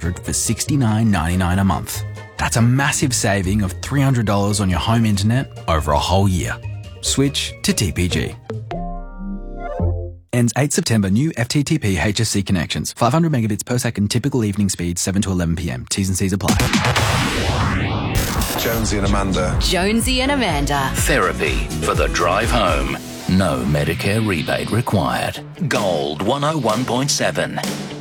500 for $69.99 a month. That's a massive saving of $300 on your home internet over a whole year. Switch to TPG. Ends 8 September. New FTTP HSC connections. 500 megabits per second. Typical evening speed 7 to 11 p.m. T's and C's apply. Jonesy and Amanda. Jonesy and Amanda. Therapy for the drive home. No Medicare rebate required. Gold 101.7.